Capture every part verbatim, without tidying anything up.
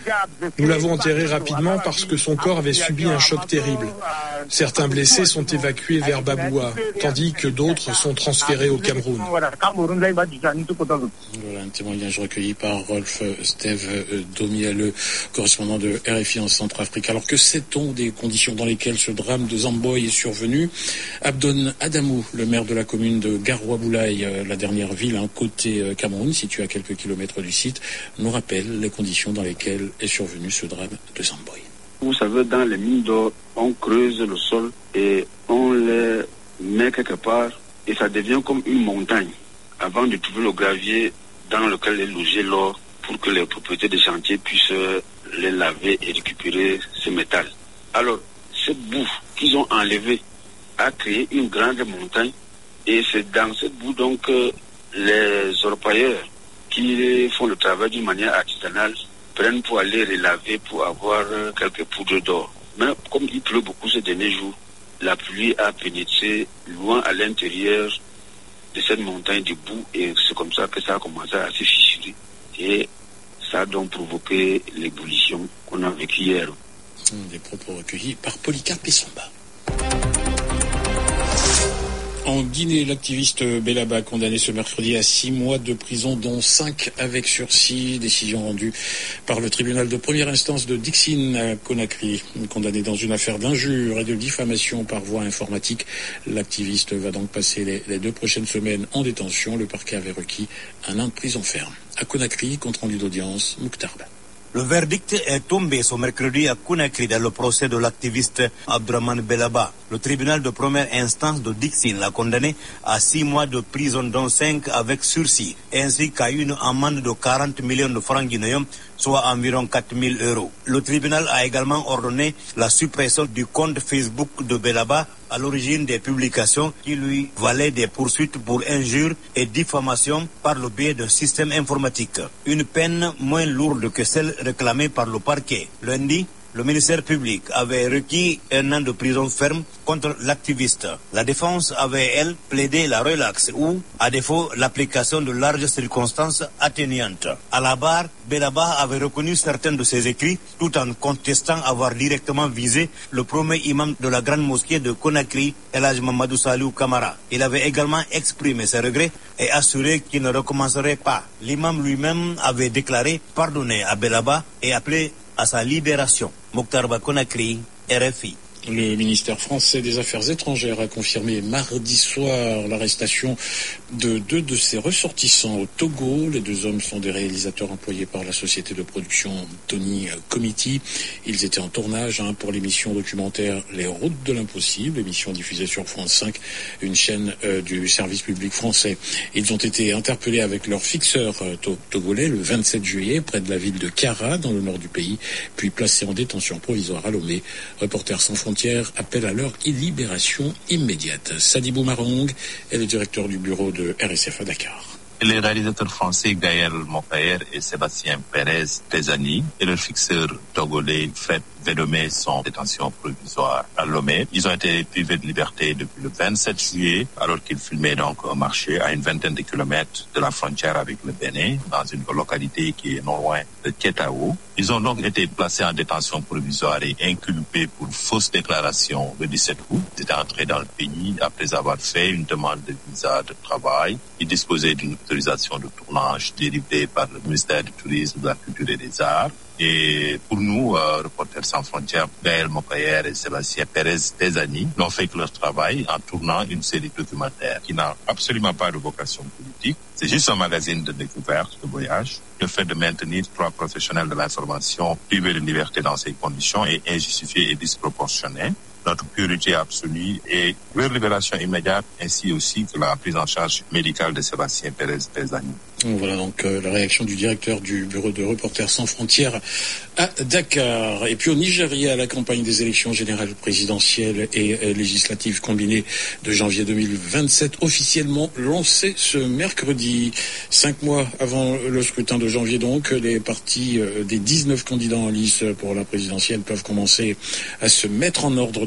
Nous l'avons enterré rapidement parce que son corps avait subi un choc terrible. Certains blessés sont évacués vers Baboua, tandis que d'autres sont transférés au Cameroun. Voilà un témoignage recueilli par Rolf Steve Domia, le correspondant de R F I en Centrafrique. Alors que sait-on des conditions dans lesquelles ce drame de Zamboy est survenu? Abdon Adamou, le maire de la commune de Garoua-Boulaye, la dernière ville hein, côté Cameroun, située à quelques kilomètres du site, nous rappelle les conditions dans lesquelles est survenu ce drame de Zamboy. Vous savez, dans les mines d'or, on creuse le sol et on les met quelque part et ça devient comme une montagne avant de trouver le gravier dans lequel est logé l'or pour que les propriétaires des chantiers puissent les laver et récupérer ce métal. Alors, cette boue qu'ils ont enlevée a créé une grande montagne et c'est dans cette boue donc que les orpailleurs qui font le travail d'une manière artisanale prennent pour aller relaver pour avoir quelques poudres d'or. Mais comme il pleut beaucoup ces derniers jours, la pluie a pénétré loin à l'intérieur de cette montagne de boue et c'est comme ça que ça a commencé à se fissurer. Et ça a donc provoqué l'ébullition qu'on a vécue hier. Des propos recueillis par Polycarpe Essomba. En Guinée, l'activiste Bellaba condamné ce mercredi à six mois de prison, dont cinq avec sursis. Décision rendue par le tribunal de première instance de Dixine à Conakry. Condamné dans une affaire d'injure et de diffamation par voie informatique. L'activiste va donc passer les, les deux prochaines semaines en détention. Le parquet avait requis un an de prison ferme. À Conakry, compte rendu d'audience, Mouktarba. Le verdict est tombé ce mercredi à Conakry dans le procès de l'activiste Abdraman Bellaba. Le tribunal de première instance de Dixine l'a condamné à six mois de prison, dont cinq avec sursis, ainsi qu'à une amende de quarante millions de francs guinéens, soit environ quatre mille euros. Le tribunal a également ordonné la suppression du compte Facebook de Bellaba, à l'origine des publications qui lui valaient des poursuites pour injures et diffamation par le biais d'un système informatique. Une peine moins lourde que celle réclamée par le parquet. Lundi, le ministère public avait requis un an de prison ferme contre l'activiste. La défense avait, elle, plaidé la relaxe ou, à défaut, l'application de larges circonstances atténuantes. À la barre, Bellaba avait reconnu certains de ses écrits tout en contestant avoir directement visé le premier imam de la grande mosquée de Conakry, El Hadj Mamadou Salou Kamara. Il avait également exprimé ses regrets et assuré qu'il ne recommencerait pas. L'imam lui-même avait déclaré pardonner à Bellaba et appelé à sa libération. Mokhtar Conakry, R F I. Le ministère français des Affaires étrangères a confirmé mardi soir l'arrestation de deux de ses ressortissants au Togo. Les deux hommes sont des réalisateurs employés par la société de production Tony Committee. Ils étaient en tournage hein, pour l'émission documentaire Les Routes de l'Impossible, émission diffusée sur France cinq, une chaîne euh, du service public français. Ils ont été interpellés avec leur fixeur euh, to- togolais le vingt-sept juillet près de la ville de Kara, dans le nord du pays, puis placés en détention provisoire à Lomé. Reporters sans frontières appelle à leur libération immédiate. Sadibou Marong est le directeur du bureau de R S F à Dakar. Les réalisateurs français Gaël Mokaer et Sébastien Pérez Tezani et le fixeur togolais Fred Védomé sont en détention provisoire à Lomé. Ils ont été privés de liberté depuis le vingt-sept juillet alors qu'ils filmaient donc un marché à une vingtaine de kilomètres de la frontière avec le Bénin dans une localité qui est non loin de Kétao. Ils ont donc été placés en détention provisoire et inculpés pour fausse déclaration le dix-sept août. Ils étaient entrés dans le pays après avoir fait une demande de visa de travail. Ils disposaient d'une autorisation de tournage délivrée par le ministère du Tourisme, de la Culture et des Arts. Et pour nous, euh, Reporters sans frontières, Gaël Mokayer et Sébastien Pérez Tezani n'ont fait que leur travail en tournant une série documentaire qui n'a absolument pas de vocation politique. C'est juste un magazine de découverte, de voyage. Le fait de maintenir trois professionnels de l'information privés de liberté dans ces conditions est injustifié et disproportionné. Notre priorité absolue est leur libération immédiate ainsi aussi que la prise en charge médicale de Sébastien Pérez Tezani. Voilà donc euh, la réaction du directeur du bureau de Reporters sans frontières à Dakar. Et puis au Nigeria, la campagne des élections générales présidentielles et euh, législatives combinées de janvier deux mille vingt-sept officiellement lancée ce mercredi. Cinq mois avant le scrutin de janvier donc, les partis euh, des dix-neuf candidats en lice pour la présidentielle peuvent commencer à se mettre en ordre de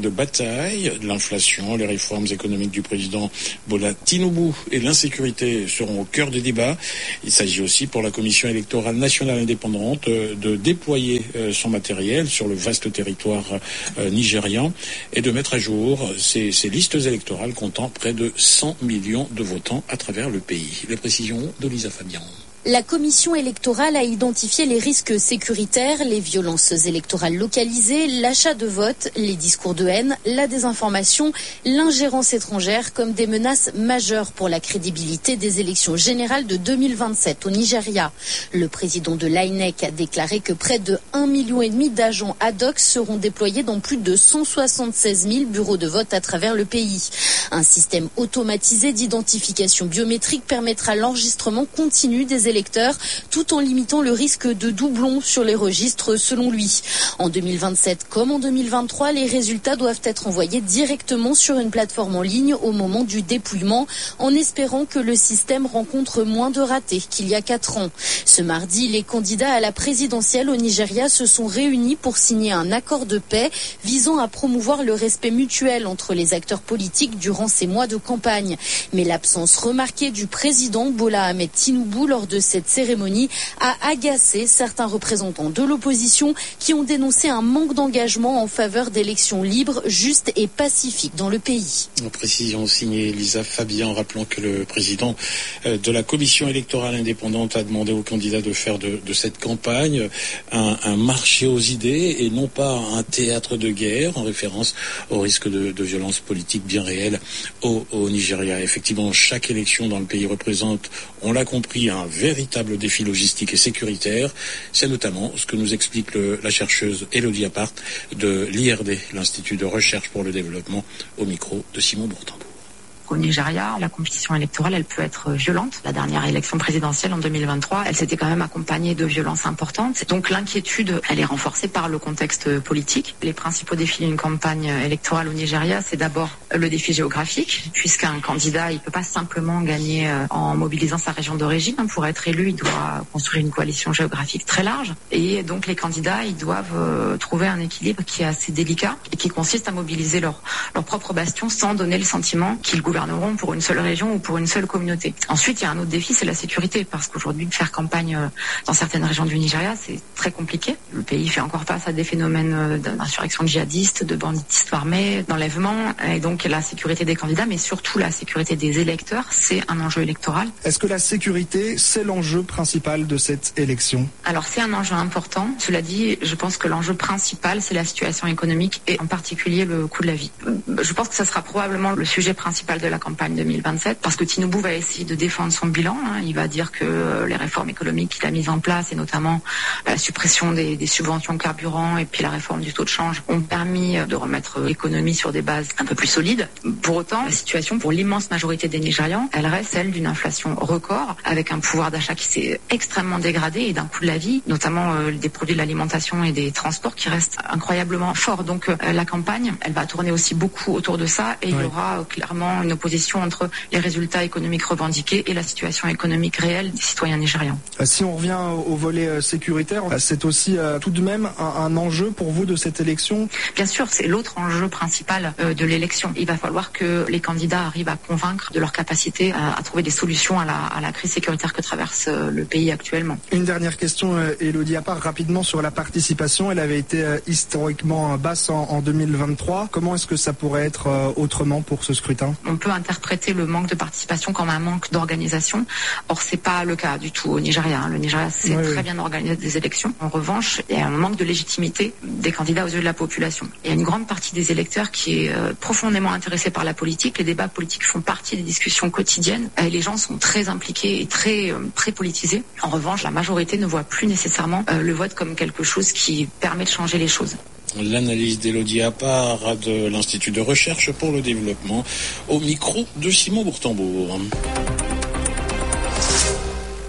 bataille. L'inflation, les réformes économiques du président Bola Tinubu et l'insécurité seront au cœur des débats. Il s'agit aussi pour la Commission électorale nationale indépendante de déployer son matériel sur le vaste territoire nigérian et de mettre à jour ces, ces listes électorales comptant près de cent millions de votants à travers le pays. Les précisions de Lisa Fabian. La commission électorale a identifié les risques sécuritaires, les violences électorales localisées, l'achat de vote, les discours de haine, la désinformation, l'ingérence étrangère comme des menaces majeures pour la crédibilité des élections générales de deux mille vingt-sept au Nigeria. Le président de l'I N E C a déclaré que près de un million et demi d'agents ad hoc seront déployés dans plus de cent soixante-seize mille bureaux de vote à travers le pays. Un système automatisé d'identification biométrique permettra l'enregistrement continu des électeurs tout en limitant le risque de doublons sur les registres selon lui. En deux mille vingt-sept comme en deux mille vingt-trois, les résultats doivent être envoyés directement sur une plateforme en ligne au moment du dépouillement en espérant que le système rencontre moins de ratés qu'il y a quatre ans. Ce mardi, les candidats à la présidentielle au Nigeria se sont réunis pour signer un accord de paix visant à promouvoir le respect mutuel entre les acteurs politiques durant ces mois de campagne. Mais l'absence remarquée du président Bola Ahmed Tinubu lors de cette cérémonie a agacé certains représentants de l'opposition qui ont dénoncé un manque d'engagement en faveur d'élections libres, justes et pacifiques dans le pays. En précision signée Lisa Fabian, rappelant que le président de la commission électorale indépendante a demandé aux candidats de faire de, de cette campagne un, un marché aux idées et non pas un théâtre de guerre, en référence au risque de, de violence politique bien réelle au, au Nigeria. Effectivement, chaque élection dans le pays représente, on l'a compris, un véritable défi logistique et sécuritaire. C'est notamment ce que nous explique le, la chercheuse Elodie Apart de l'I R D, l'Institut de recherche pour le développement, au micro de Simon Bourtambour. Au Nigeria, la compétition électorale, elle peut être violente. La dernière élection présidentielle en deux mille vingt-trois, elle s'était quand même accompagnée de violences importantes. Donc l'inquiétude, elle est renforcée par le contexte politique. Les principaux défis d'une campagne électorale au Nigeria, c'est d'abord le défi géographique, puisqu'un candidat, il peut pas simplement gagner en mobilisant sa région d'origine. Pour être élu, il doit construire une coalition géographique très large. Et donc les candidats, ils doivent trouver un équilibre qui est assez délicat et qui consiste à mobiliser leur, leur propre bastion sans donner le sentiment qu'ils gouvernent pour une seule région ou pour une seule communauté. Ensuite, il y a un autre défi, c'est la sécurité, parce qu'aujourd'hui, faire campagne dans certaines régions du Nigeria, c'est très compliqué. Le pays fait encore face à des phénomènes d'insurrection djihadiste, de banditisme armé, d'enlèvement, et donc la sécurité des candidats, mais surtout la sécurité des électeurs, c'est un enjeu électoral. Est-ce que la sécurité, c'est l'enjeu principal de cette élection ? Alors, c'est un enjeu important. Cela dit, je pense que l'enjeu principal, c'est la situation économique et en particulier le coût de la vie. Je pense que ça sera probablement le sujet principal de la campagne deux mille vingt-sept, parce que Tinubu va essayer de défendre son bilan. Hein. Il va dire que euh, les réformes économiques qu'il a mises en place, et notamment la suppression des, des subventions carburant et puis la réforme du taux de change, ont permis de remettre l'économie sur des bases un peu plus solides. Pour autant, la situation pour l'immense majorité des Nigérians, elle reste celle d'une inflation record, avec un pouvoir d'achat qui s'est extrêmement dégradé et d'un coût de la vie, notamment euh, des produits de l'alimentation et des transports qui restent incroyablement forts. Donc euh, la campagne, elle va tourner aussi beaucoup autour de ça et ouais. Il y aura euh, clairement une opposition entre les résultats économiques revendiqués et la situation économique réelle des citoyens nigérians. Si on revient au volet sécuritaire, c'est aussi euh, tout de même un, un enjeu pour vous de cette élection ? Bien sûr, c'est l'autre enjeu principal euh, de l'élection. Il va falloir que les candidats arrivent à convaincre de leur capacité à, à trouver des solutions à la, à la crise sécuritaire que traverse euh, le pays actuellement. Une dernière question, euh, Elodie Apart, rapidement sur la participation. Elle avait été euh, historiquement basse en, en deux mille vingt-trois. Comment est-ce que ça pourrait être euh, autrement pour ce scrutin ? On peut interpréter le manque de participation comme un manque d'organisation. Or, c'est pas le cas du tout au Nigeria. Le Nigeria sait oui, très oui. bien organiser des élections. En revanche, il y a un manque de légitimité des candidats aux yeux de la population. Il y a une grande partie des électeurs qui est euh, profondément intéressée par la politique. Les débats politiques font partie des discussions quotidiennes. Et les gens sont très impliqués et très, euh, très politisés. En revanche, la majorité ne voit plus nécessairement euh, le vote comme quelque chose qui permet de changer les choses. L'analyse d'Elodie Apart de l'Institut de recherche pour le développement au micro de Simon Bourtambour.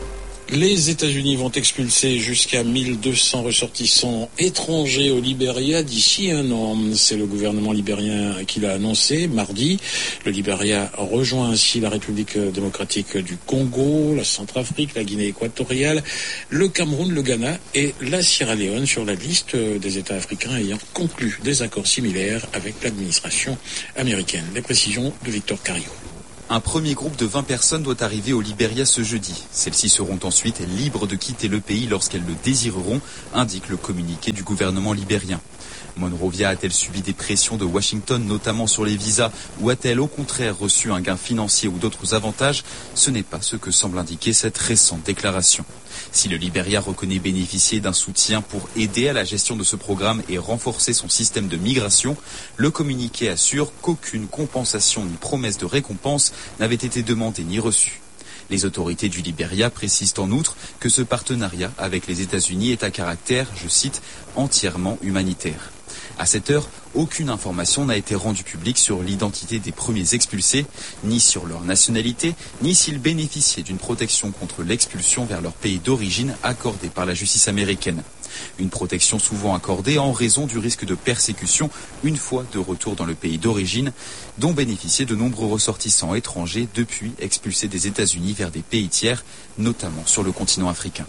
Les États-Unis vont expulser jusqu'à mille deux cents ressortissants étrangers au Libéria d'ici un an. C'est le gouvernement libérien qui l'a annoncé mardi. Le Libéria rejoint ainsi la République démocratique du Congo, la Centrafrique, la Guinée équatoriale, le Cameroun, le Ghana et la Sierra Leone sur la liste des États africains ayant conclu des accords similaires avec l'administration américaine. Les précisions de Victor Cario. Un premier groupe de vingt personnes doit arriver au Libéria ce jeudi. Celles-ci seront ensuite libres de quitter le pays lorsqu'elles le désireront, indique le communiqué du gouvernement libérien. Monrovia a-t-elle subi des pressions de Washington, notamment sur les visas, ou a-t-elle au contraire reçu un gain financier ou d'autres avantages? Ce n'est pas ce que semble indiquer cette récente déclaration. Si le Libéria reconnaît bénéficier d'un soutien pour aider à la gestion de ce programme et renforcer son système de migration, le communiqué assure qu'aucune compensation ni promesse de récompense n'avait été demandée ni reçue. Les autorités du Libéria précisent en outre que ce partenariat avec les États-Unis est à caractère, je cite, entièrement humanitaire. À cette heure, aucune information n'a été rendue publique sur l'identité des premiers expulsés, ni sur leur nationalité, ni s'ils bénéficiaient d'une protection contre l'expulsion vers leur pays d'origine accordée par la justice américaine. Une protection souvent accordée en raison du risque de persécution une fois de retour dans le pays d'origine, dont bénéficiaient de nombreux ressortissants étrangers depuis expulsés des États-Unis vers des pays tiers, notamment sur le continent africain.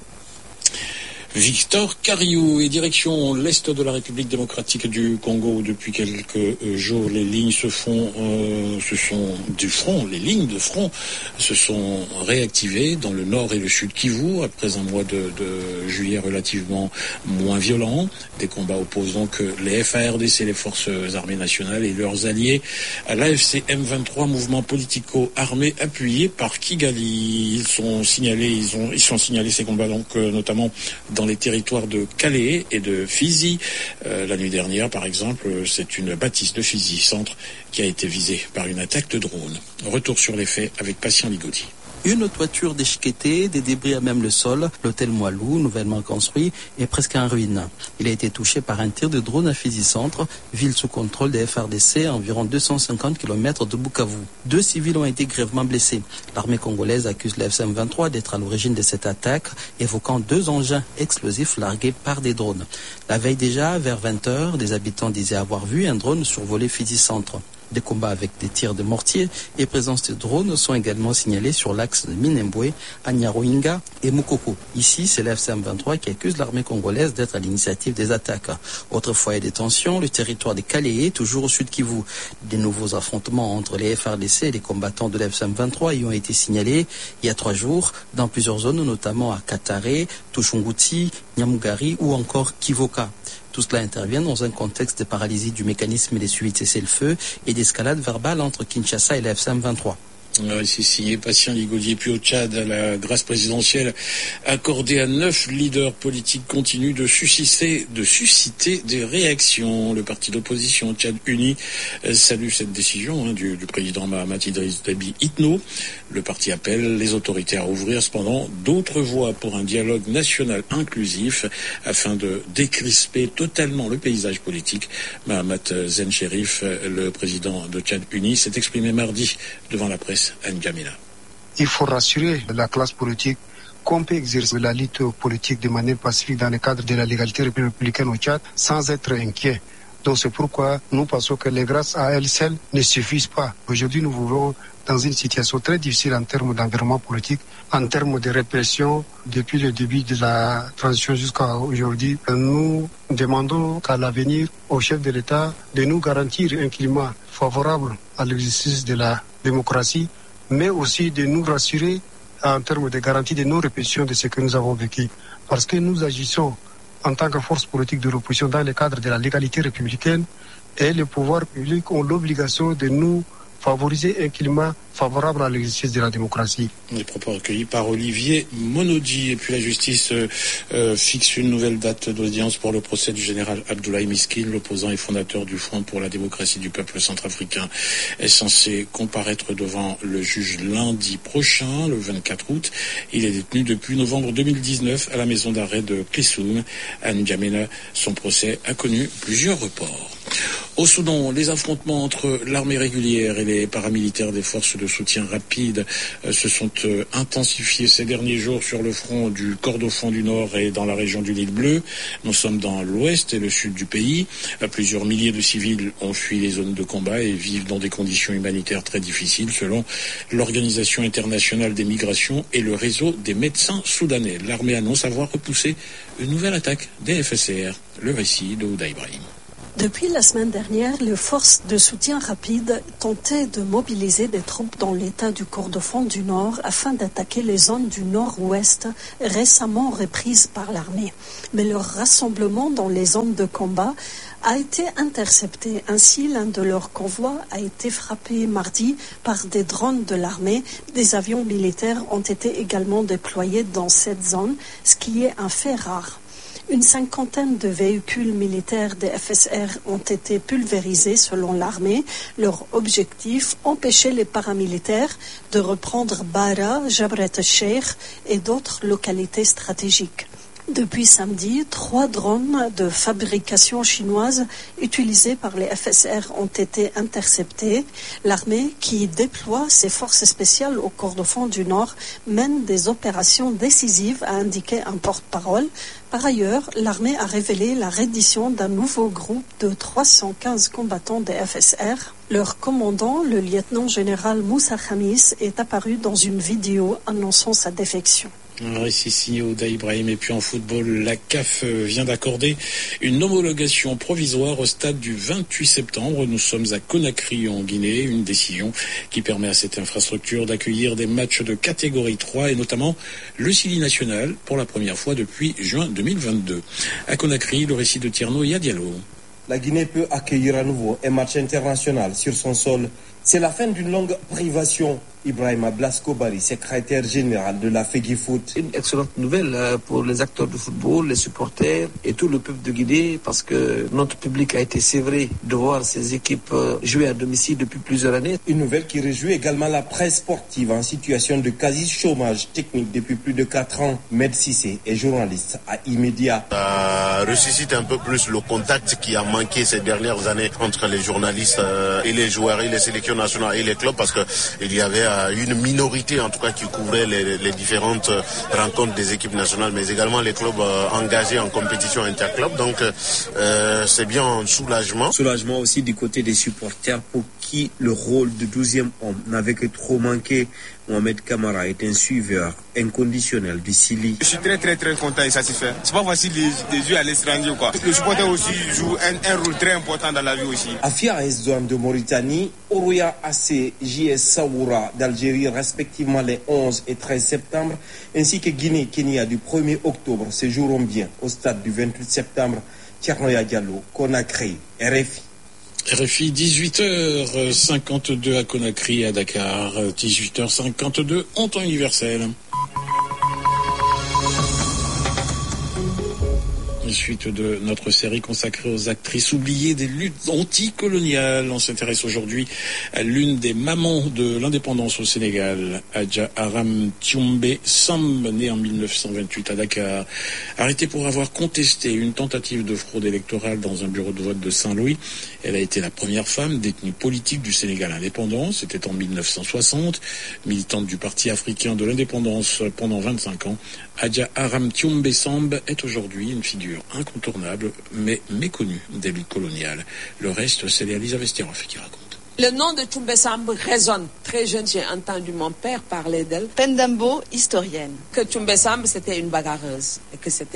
Victor Cario et direction l'est de la République démocratique du Congo. Depuis quelques jours, les lignes se font, euh, se sont du front, les lignes de front se sont réactivées dans le nord et le sud Kivu après un mois de, de juillet relativement moins violent. Des combats opposent donc les F A R D C, les forces armées nationales et leurs alliés à l'A F C M vingt-trois, mouvement politico-armé appuyé par Kigali. Ils sont signalés, ils ont, ils sont signalés ces combats donc euh, notamment dans dans les territoires de Calais et de Fizi. Euh, la nuit dernière, par exemple, c'est une bâtisse de Fizi Centre qui a été visée par une attaque de drone. Retour sur les faits avec Patient Ligodi. Une toiture déchiquetée, des débris à même le sol, l'hôtel Moilou, nouvellement construit, est presque en ruine. Il a été touché par un tir de drone à Fizi Centre, ville sous contrôle des F A R D C à environ deux cent cinquante kilomètres de Bukavu. Deux civils ont été grièvement blessés. L'armée congolaise accuse l'A F C M vingt-trois d'être à l'origine de cette attaque, évoquant deux engins explosifs largués par des drones. La veille déjà, vers vingt heures, des habitants disaient avoir vu un drone survoler Fizi Centre. Des combats avec des tirs de mortier et présence de drones sont également signalés sur l'axe de Minembwe, Anyaruinga et Mukoko. Ici, c'est l'F C M vingt-trois qui accuse l'armée congolaise d'être à l'initiative des attaques. Autre foyer de tension, le territoire de Calais, toujours au sud Kivu. Des nouveaux affrontements entre les F A R D C et les combattants de l'F C M vingt-trois y ont été signalés il y a trois jours dans plusieurs zones, notamment à Katare, Tushunguti, Nyamugari ou encore Kivoka. Tout cela intervient dans un contexte de paralysie du mécanisme des suivis de cessez-le-feu et d'escalade verbale entre Kinshasa et la F C M vingt-trois. Ici signé Patient Ligodier. Puis au Tchad, la grâce présidentielle accordée à neuf leaders politiques continue de susciter, de susciter des réactions. Le parti d'opposition Tchad Uni salue cette décision hein, du, du président Mahamat Idriss Déby Itno. Le parti appelle les autorités à ouvrir cependant d'autres voies pour un dialogue national inclusif afin de décrisper totalement le paysage politique. Mahamat Zen Cherif, le président de Tchad Uni, s'est exprimé mardi devant la presse. Il faut rassurer la classe politique qu'on peut exercer la lutte politique de manière pacifique dans le cadre de la légalité républicaine au Tchad sans être inquiet. Donc c'est pourquoi nous pensons que les grâces à elles seules ne suffisent pas. Aujourd'hui, nous vivons dans une situation très difficile en termes d'environnement politique, en termes de répression. Depuis le début de la transition jusqu'à aujourd'hui, nous demandons qu'à l'avenir, au chef de l'État, de nous garantir un climat favorable à l'exercice de la démocratie, mais aussi de nous rassurer en termes de garantie de non-répétition de ce que nous avons vécu. Parce que nous agissons en tant que force politique de l'opposition dans le cadre de la légalité républicaine et les pouvoirs publics ont l'obligation de nous favoriser un climat favorable à l'exercice de la démocratie. Les propos recueillis par Olivier Monodi. Et puis la justice euh, euh, fixe une nouvelle date d'audience pour le procès du général Abdoulaye Miskin, l'opposant et fondateur du Front pour la démocratie du peuple centrafricain, est censé comparaître devant le juge lundi prochain, le vingt-quatre août. Il est détenu depuis novembre deux mille dix-neuf à la maison d'arrêt de Klissoum, à N'Djamena. Son procès a connu plusieurs reports. Au Soudan, les affrontements entre l'armée régulière et les paramilitaires des forces de soutien rapide euh, se sont euh, intensifiés ces derniers jours sur le front du Kordofan du Nord et dans la région du Nil Bleu. Nous sommes dans l'ouest et le sud du pays. Euh, plusieurs milliers de civils ont fui les zones de combat et vivent dans des conditions humanitaires très difficiles selon l'Organisation internationale des migrations et le réseau des médecins soudanais. L'armée annonce avoir repoussé une nouvelle attaque des F S R. Le récit de Ouda Ibrahim. Depuis la semaine dernière, les forces de soutien rapide tentaient de mobiliser des troupes dans l'état du Kordofan du Nord afin d'attaquer les zones du nord-ouest récemment reprises par l'armée. Mais leur rassemblement dans les zones de combat a été intercepté. Ainsi, l'un de leurs convois a été frappé mardi par des drones de l'armée. Des avions militaires ont été également déployés dans cette zone, ce qui est un fait rare. Une cinquantaine de véhicules militaires des F S R ont été pulvérisés selon l'armée. Leur objectif, empêcher les paramilitaires de reprendre Bara, Jabret el-Sheikh et d'autres localités stratégiques. Depuis samedi, trois drones de fabrication chinoise utilisés par les F S R ont été interceptés. L'armée, qui déploie ses forces spéciales au Kordofan du Nord, mène des opérations décisives, a indiqué un porte-parole. Par ailleurs, l'armée a révélé la reddition d'un nouveau groupe de trois cent quinze combattants des F S R. Leur commandant, le lieutenant-général Moussa Khamis, est apparu dans une vidéo annonçant sa défection. Un récit signé Ouda Ibrahim. Et puis en football, la C A F vient d'accorder une homologation provisoire au stade du vingt-huit septembre. Nous sommes à Conakry en Guinée, une décision qui permet à cette infrastructure d'accueillir des matchs de catégorie trois et notamment le Sili national pour la première fois depuis juin deux mille vingt-deux. À Conakry, le récit de Tierno Yadialo. La Guinée peut accueillir à nouveau un match international sur son sol. C'est la fin d'une longue privation. Ibrahima Blasco Bari, secrétaire général de la FEGIFOOT. Une excellente nouvelle pour les acteurs de football, les supporters et tout le peuple de Guinée parce que notre public a été sévré de voir ces équipes jouer à domicile depuis plusieurs années. Une nouvelle qui réjouit également la presse sportive en situation de quasi-chômage technique depuis plus de quatre ans. Med Sissé est journaliste à Immédiat. Ça ressuscite un peu plus le contact qui a manqué ces dernières années entre les journalistes et les joueurs et les sélections nationales et les clubs parce qu'il y avait une minorité en tout cas qui couvrait les, les différentes rencontres des équipes nationales mais également les clubs euh, engagés en compétition interclub. Donc euh, c'est bien un soulagement. Soulagement aussi du côté des supporters pour qui le rôle de douzième homme n'avait que trop manqué. Mohamed Kamara est un suiveur inconditionnel du Sili. Je suis très très très content et satisfait. C'est pas facile de, de jouer à l'étranger quoi. Le supporter aussi joue un, un rôle très important dans la vie aussi. Afia A S Douanes de Mauritanie, Oroya A C, J S Saoura d'Algérie respectivement les onze et treize septembre, ainsi que Guinée-Kenya du premier octobre séjourneront bien au stade du vingt-huit septembre. Tiernoya Diallo, Conakry, R F I. R F I, dix-huit heures cinquante-deux à Conakry, à Dakar, dix-huit heures cinquante-deux en temps universel. Suite de notre série consacrée aux actrices oubliées des luttes anticoloniales. On s'intéresse aujourd'hui à l'une des mamans de l'indépendance au Sénégal, Adja Aram Tioumbe Samb, née en mille neuf cent vingt-huit à Dakar. Arrêtée pour avoir contesté une tentative de fraude électorale dans un bureau de vote de Saint-Louis, elle a été la première femme détenue politique du Sénégal indépendant. C'était en mille neuf cent soixante. Militante du Parti africain de l'indépendance pendant vingt-cinq ans, Adja Aram Tioumbe Samb est aujourd'hui une figure incontournable mais méconnue des luttes coloniales. Le reste, c'est Elisa Vestiroff qui raconte. Le nom de Tioumbe Samb résonne. Très jeune, j'ai entendu mon père parler d'elle. Pendambo, historienne. Que Tioumbe Samb, c'était une bagarreuse et que c'était